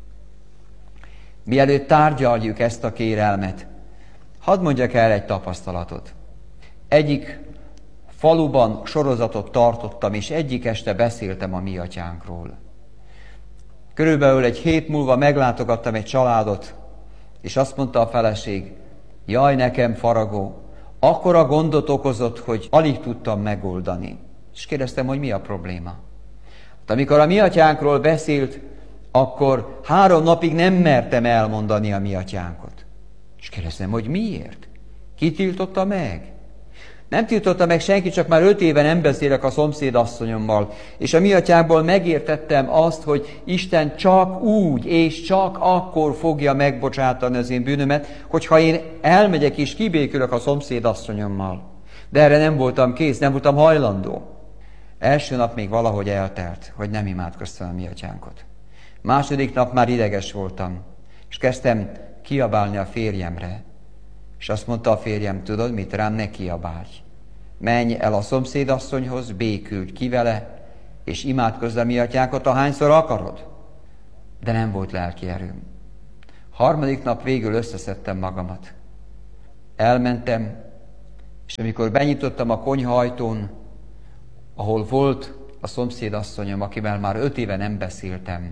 Mielőtt tárgyaljuk ezt a kérelmet, hadd mondjak el egy tapasztalatot. Egyik faluban sorozatot tartottam, és egyik este beszéltem a mi atyánkról. Körülbelül egy hét múlva meglátogattam egy családot, és azt mondta a feleség, jaj, nekem faragó, akkora gondot okozott, hogy alig tudtam megoldani. És kérdeztem, hogy mi a probléma. Hát, amikor a mi atyánkról beszélt, akkor 3 napig nem mertem elmondani a mi atyánkot. És kérdeztem, hogy miért? Ki tiltotta meg? Nem tiltotta meg senki, csak már 5 éve nem beszélek a szomszédasszonyommal. És a mi atyánkból megértettem azt, hogy Isten csak úgy és csak akkor fogja megbocsátani az én bűnömet, hogyha én elmegyek és kibékülök a szomszédasszonyommal. De erre nem voltam kész, nem voltam hajlandó. Első nap még valahogy eltelt, hogy nem imádkoztam a mi atyánkot. Második nap már ideges voltam, és kezdtem kiabálni a férjemre. És azt mondta a férjem, tudod mit, rám ne kiabálj. Menj el a szomszédasszonyhoz, békülj ki vele, és imádkozz a mi atyánkot, ahányszor akarod. de nem volt lelki erőm. Harmadik nap végül összeszedtem magamat. Elmentem, és amikor benyitottam a konyhaajtón, ahol volt a szomszédasszonyom, akivel már 5 éve nem beszéltem,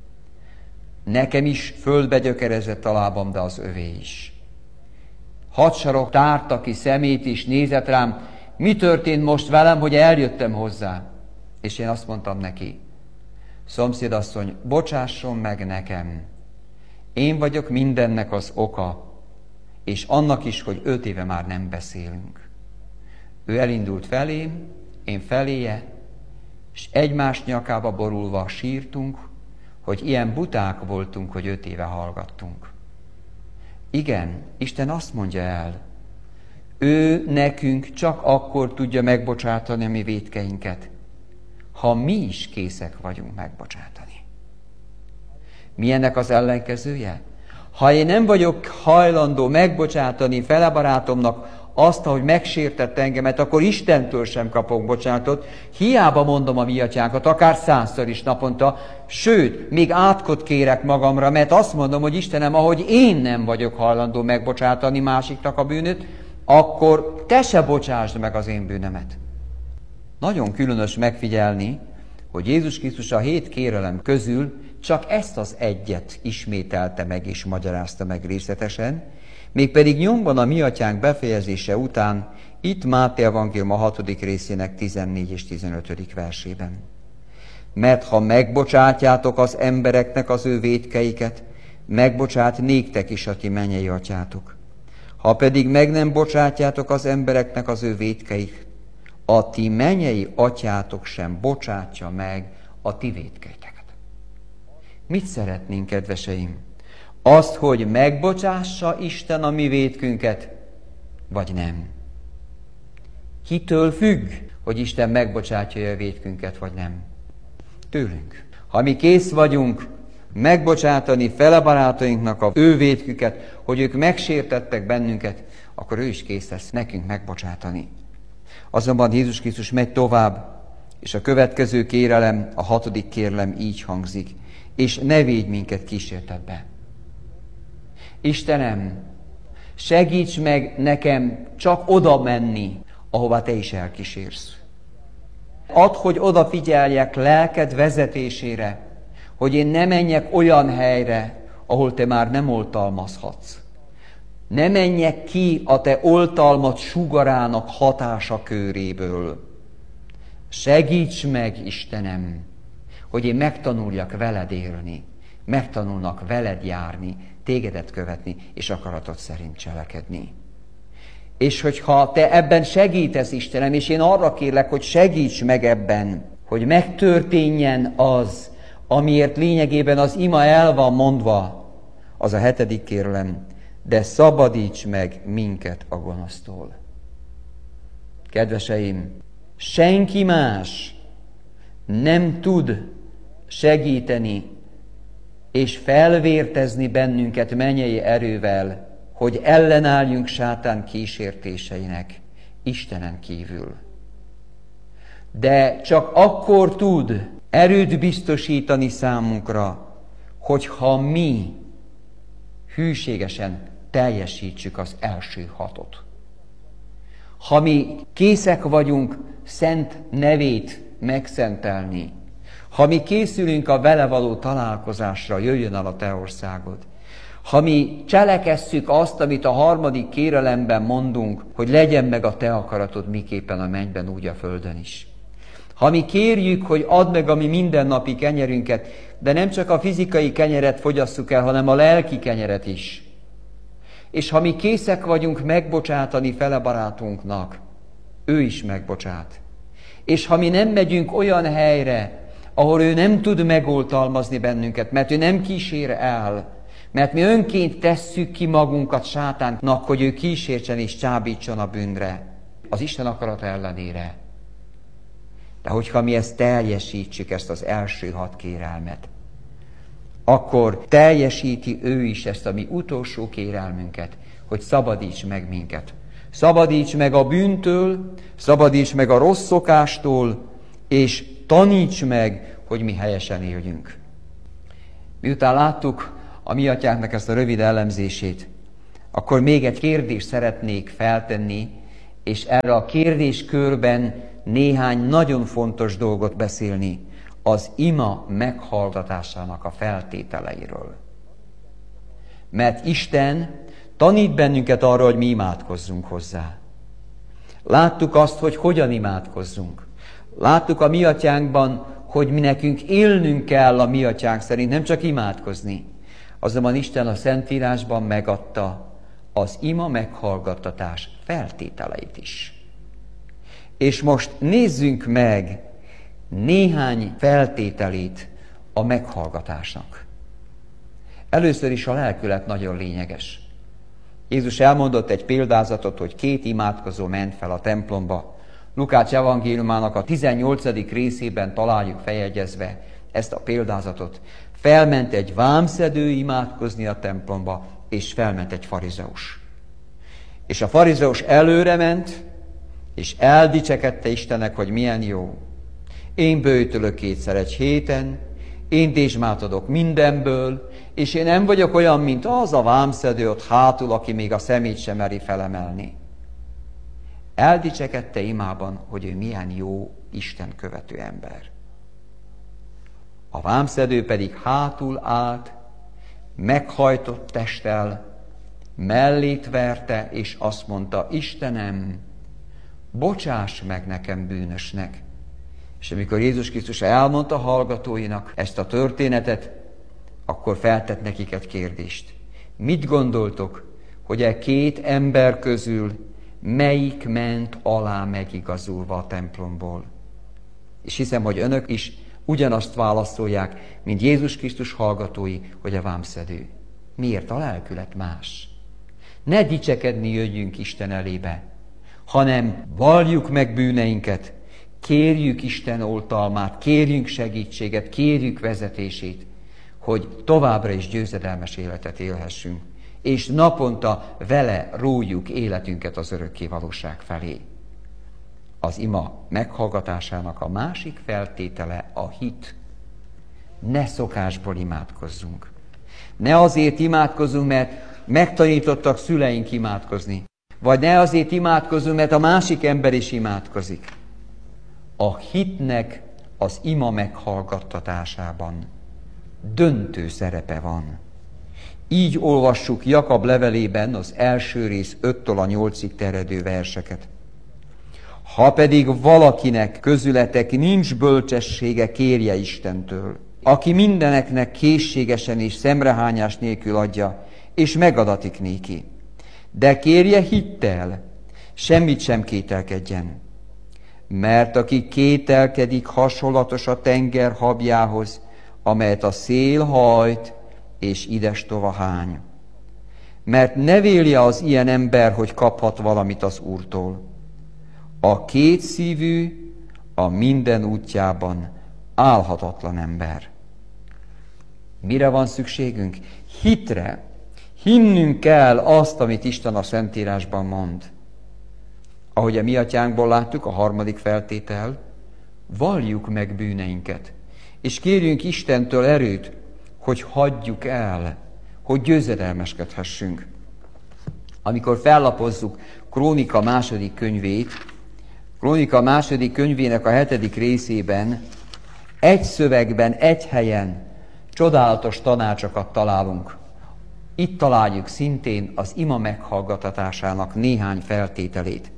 nekem is földbe gyökerezett a lábam, de az övé is. Hadsarok tárta ki szemét is, nézett rám, mi történt most velem, hogy eljöttem hozzá. És én azt mondtam neki, szomszédasszony, bocsásson meg nekem. Én vagyok mindennek az oka, és annak is, hogy 5 éve már nem beszélünk. Ő elindult felém, én feléje, és egymás nyakába borulva sírtunk, hogy ilyen buták voltunk, hogy 5 éve hallgattunk. Igen, Isten azt mondja el, ő nekünk csak akkor tudja megbocsátani a mi vétkeinket, ha mi is készek vagyunk megbocsátani. Mi ennek az ellenkezője? Ha én nem vagyok hajlandó megbocsátani fele barátomnak azt, ahogy megsértett engemet, akkor Istentől sem kapok bocsánatot. Hiába mondom a mi atyánkat, akár 100-szor is naponta, sőt, még átkot kérek magamra, mert azt mondom, hogy Istenem, ahogy én nem vagyok hajlandó megbocsátani másiknak a bűnöt, akkor te se bocsásd meg az én bűnömet. Nagyon különös megfigyelni, hogy Jézus Krisztus a 7 kérelem közül csak ezt az egyet ismételte meg és magyarázta meg részletesen, mégpedig nyomban a mi atyánk befejezése után, itt Máté evangélium a 6. részének 14 és 15. versében. Mert ha megbocsátjátok az embereknek az ő vétkeiket, megbocsát néktek is a ti mennyei atyátok. Ha pedig meg nem bocsátjátok az embereknek az ő vétkeiket, a ti mennyei atyátok sem bocsátja meg a ti vétkeiteket. Mit szeretnénk, kedveseim? Azt, hogy megbocsássa Isten a mi vétkünket, vagy nem? Kitől függ, hogy Isten megbocsátja a vétkünket, vagy nem? Tőlünk. Ha mi kész vagyunk megbocsátani fele barátainknak a ő vétküket, hogy ők megsértettek bennünket, akkor ő is kész lesz nekünk megbocsátani. Azonban Jézus Krisztus megy tovább, és a következő kérelem, a 6. kérelem így hangzik, és ne védj minket kísértetbe. Istenem, segíts meg nekem csak oda menni, ahová te is elkísérsz. Add, hogy odafigyeljek lelked vezetésére, hogy én ne menjek olyan helyre, ahol te már nem oltalmazhatsz. Ne menjek ki a te oltalmat sugarának hatása köréből. Segíts meg, Istenem, hogy én megtanuljak veled élni, megtanulnak veled járni, tégedet követni, és akaratod szerint cselekedni. És hogyha te ebben segítesz, Istenem, és én arra kérlek, hogy segíts meg ebben, hogy megtörténjen az, amiért lényegében az ima el van mondva, az a 7. kérelem, de szabadíts meg minket a gonosztól. Kedveseim, senki más nem tud segíteni és felvértezni bennünket mennyei erővel, hogy ellenálljunk sátán kísértéseinek Istenen kívül. De csak akkor tud erőt biztosítani számunkra, hogyha mi hűségesen teljesítsük az első 6. Ha mi készek vagyunk szent nevét megszentelni, ha mi készülünk a vele való találkozásra, jöjjön el a te országod, ha mi cselekesszük azt, amit a 3. kérelemben mondunk, hogy legyen meg a te akaratod miképpen a mennyben, úgy a földön is. Ha mi kérjük, hogy add meg a mi mindennapi kenyerünket, de nem csak a fizikai kenyeret fogyasszuk el, hanem a lelki kenyeret is. És ha mi készek vagyunk megbocsátani fele barátunknak, ő is megbocsát. És ha mi nem megyünk olyan helyre, ahol ő nem tud megoltalmazni bennünket, mert ő nem kísér el, mert mi önként tesszük ki magunkat sátánknak, hogy ő kísértsen és csábítson a bűnre, az Isten akarata ellenére. De hogyha mi ezt teljesítsük, ezt az első 6 kérelmet, akkor teljesíti ő is ezt a mi utolsó kérelmünket, hogy szabadíts meg minket. Szabadíts meg a bűntől, szabadíts meg a rossz szokástól, és taníts meg, hogy mi helyesen éljünk. Miután láttuk a mi atyánknak ezt a rövid elemzését, akkor még egy kérdést szeretnék feltenni, és erre a kérdéskörben néhány nagyon fontos dolgot beszélni az ima meghallgatásának a feltételeiről. Mert Isten tanít bennünket arra, hogy mi imádkozzunk hozzá. Láttuk azt, hogy hogyan imádkozzunk. Láttuk a mi atyánkban, hogy mi nekünk élnünk kell a mi atyánk szerint, nem csak imádkozni. Azonban Isten a Szentírásban megadta az ima meghallgattatás feltételeit is. És most nézzünk meg néhány feltételét a meghallgatásnak. Először is a lelkület nagyon lényeges. Jézus elmondott egy példázatot, hogy 2 imádkozó ment fel a templomba. Lukács evangéliumának a 18. részében találjuk feljegyezve ezt a példázatot. Felment egy vámszedő imádkozni a templomba, és felment egy farizeus. És a farizeus előre ment, és eldicsekedte Istennek, hogy milyen jó. Én böjtölök 2-szer egy héten, én dézsmát adok mindenből, és én nem vagyok olyan, mint az a vámszedő ott hátul, aki még a szemét sem meri felemelni. Eldicsekedte imában, hogy ő milyen jó, Isten követő ember. A vámszedő pedig hátul állt, meghajtott testtel, mellét verte, és azt mondta, Istenem, bocsáss meg nekem bűnösnek. És amikor Jézus Krisztus elmondta hallgatóinak ezt a történetet, akkor feltett nekik egy kérdést. Mit gondoltok, hogy 2 ember közül melyik ment alá megigazulva a templomból? És hiszem, hogy önök is ugyanazt válaszolják, mint Jézus Krisztus hallgatói, hogy a vámszedő. Miért? A lelkület más. Ne dicsekedni jöjjünk Isten elébe, hanem valljuk meg bűneinket, kérjük Isten oltalmát, kérjünk segítséget, kérjük vezetését, hogy továbbra is győzedelmes életet élhessünk, és naponta vele rójuk életünket az örökké valóság felé. Az ima meghallgatásának a másik feltétele a hit. Ne szokásból imádkozzunk. Ne azért imádkozzunk, mert megtanítottak szüleink imádkozni. Vagy ne azért imádkozzunk, mert a másik ember is imádkozik. A hitnek az ima meghallgattatásában döntő szerepe van. Így olvassuk Jakab levelében az első rész 5-től a 8-ig terjedő verseket. Ha pedig valakinek közületek nincs bölcsessége, kérje Istentől, aki mindeneknek készségesen és szemrehányás nélkül adja, és megadatik néki. De kérje hittel, semmit sem kételkedjen. Mert aki kételkedik, hasonlatos a tenger habjához, amelyet a szél hajt, és idestova hány. Mert ne vélje az ilyen ember, hogy kaphat valamit az Úrtól. A kétszívű a minden útjában álhatatlan ember. Mire van szükségünk? Hitre. Hinnünk kell azt, amit Isten a Szentírásban mond. Ahogy a mi atyánkból láttuk, a 3. feltétel, valljuk meg bűneinket, és kérjünk Istentől erőt, hogy hagyjuk el, hogy győzedelmeskedhessünk. Amikor fellapozzuk Krónika 2. könyvét, Krónika 2. könyvének a 7. részében egy szövegben, egy helyen csodálatos tanácsokat találunk. Itt találjuk szintén az ima meghallgatásának néhány feltételét.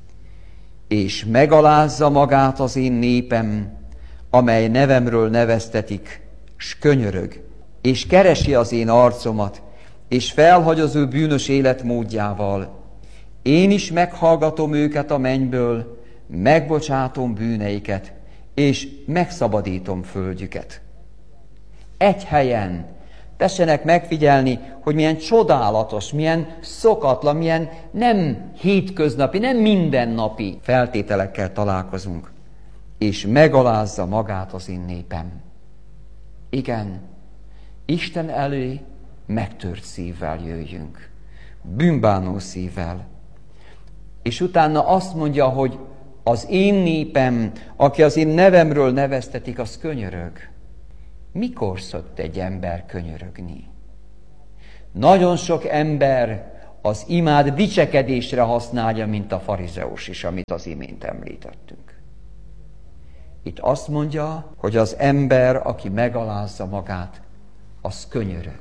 És megalázza magát az én népem, amely nevemről neveztetik, s könyörög, és keresi az én arcomat, és felhagy az ő bűnös életmódjával. Én is meghallgatom őket a mennyből, megbocsátom bűneiket, és megszabadítom földjüket. Egy helyen tessenek megfigyelni, hogy milyen csodálatos, milyen szokatlan, milyen nem hétköznapi, nem mindennapi feltételekkel találkozunk. És megalázza magát az én népem. Igen, Isten elé megtört szívvel jöjjünk, bűnbánó szívvel. És utána azt mondja, hogy az én népem, aki az én nevemről neveztetik, az könyörög. Mikor szokott egy ember könyörögni? Nagyon sok ember az imát dicsekedésre használja, mint a farizeus is, amit az imént említettünk. Itt azt mondja, hogy az ember, aki megalázza magát, az könyörög.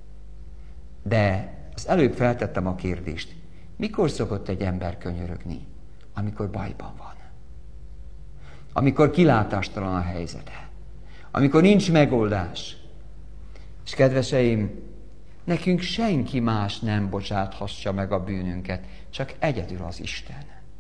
De az előbb feltettem a kérdést, mikor szokott egy ember könyörögni? Amikor bajban van. Amikor kilátástalan a helyzete. Amikor nincs megoldás. És kedveseim, nekünk senki más nem bocsáthassa meg a bűnünket, csak egyedül az Isten.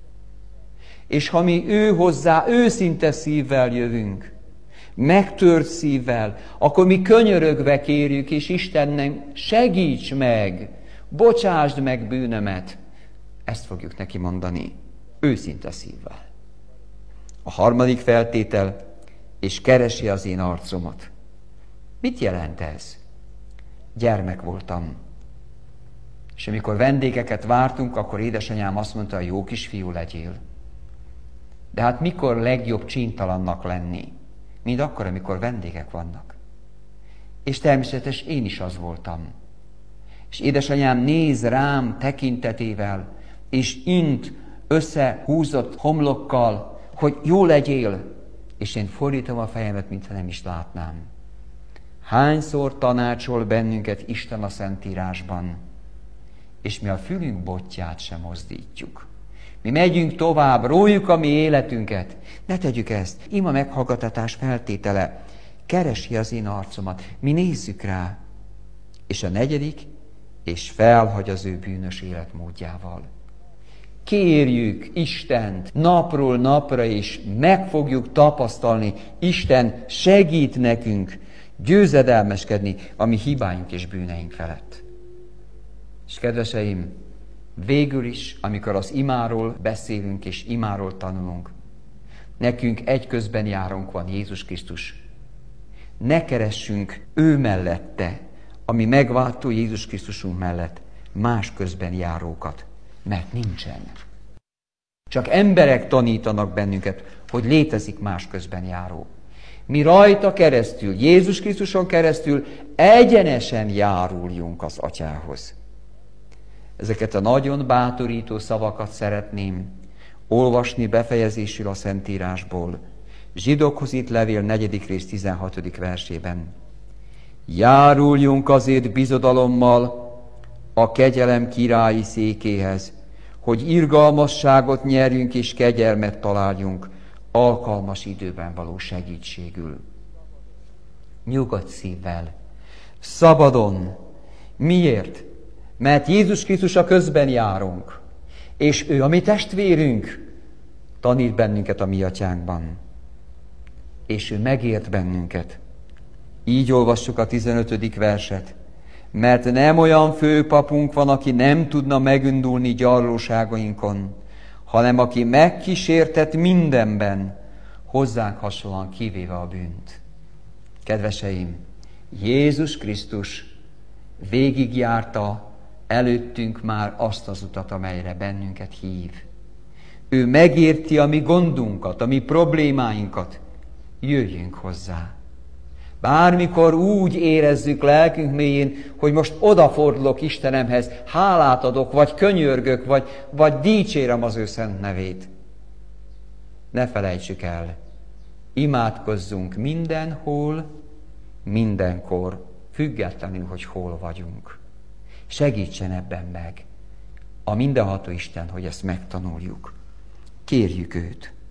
És ha mi ő hozzá őszinte szívvel jövünk, megtört szívvel, akkor mi könyörögve kérjük, és Istennek segíts meg, bocsásd meg bűnömet. Ezt fogjuk neki mondani, őszinte szívvel. A harmadik feltétel, és keresi az én arcomat. Mit jelent ez? Gyermek voltam. És amikor vendégeket vártunk, akkor édesanyám azt mondta, jó kisfiú legyél. De hát mikor legjobb csíntalannak lenni? Mint akkor, amikor vendégek vannak. És természetes én is az voltam. És édesanyám néz rám tekintetével, és int összehúzott homlokkal, hogy jó legyél, és én fordítom a fejemet, mintha nem is látnám. Hányszor tanácsol bennünket Isten a Szentírásban, és mi a fülünk botját sem mozdítjuk. Mi megyünk tovább, rójuk a mi életünket. Ne tegyük ezt. Ima meghallgattatás feltétele. Keresi az én arcomat. Mi nézzük rá. És a negyedik, és felhagy az ő bűnös életmódjával. Kérjük Istent napról napra, és meg fogjuk tapasztalni. Isten segít nekünk győzedelmeskedni a mi hibáink és bűneink felett. És kedveseim, végül is, amikor az imáról beszélünk és imáról tanulunk, nekünk egy közben járunk van, Jézus Krisztus. Ne keressünk ő mellette, ami megváltó Jézus Krisztusunk mellett, más közben járókat, mert nincsen. Csak emberek tanítanak bennünket, hogy létezik más közben járó. Mi rajta keresztül, Jézus Krisztuson keresztül egyenesen járuljunk az Atyához. Ezeket a nagyon bátorító szavakat szeretném olvasni befejezésül a Szentírásból. Zsidókhoz írt levél 4. rész 16. versében. Járuljunk azért bizodalommal a kegyelem királyi székéhez, hogy irgalmasságot nyerjünk és kegyelmet találjunk alkalmas időben való segítségül. Nyugodt szívvel, szabadon. Miért? Mert Jézus Krisztus a közben járunk, és ő a mi testvérünk, tanít bennünket a mi atyánkban, és ő megért bennünket. Így olvassuk a 15. verset. Mert nem olyan főpapunk van, aki nem tudna megindulni gyarlóságainkon, hanem aki megkísértett mindenben, hozzánk hasonlóan kivéve a bűnt. Kedveseim, Jézus Krisztus végigjárta előttünk már azt az utat, amelyre bennünket hív. Ő megérti a mi gondunkat, a mi problémáinkat. Jöjjünk hozzá. Bármikor úgy érezzük lelkünk mélyén, hogy most odafordulok Istenemhez, hálát adok, vagy könyörgök, vagy dicsérem az ő szent nevét. Ne felejtsük el, imádkozzunk mindenhol, mindenkor, függetlenül, hogy hol vagyunk. Segítsen ebben meg a mindenható Isten, hogy ezt megtanuljuk. Kérjük őt.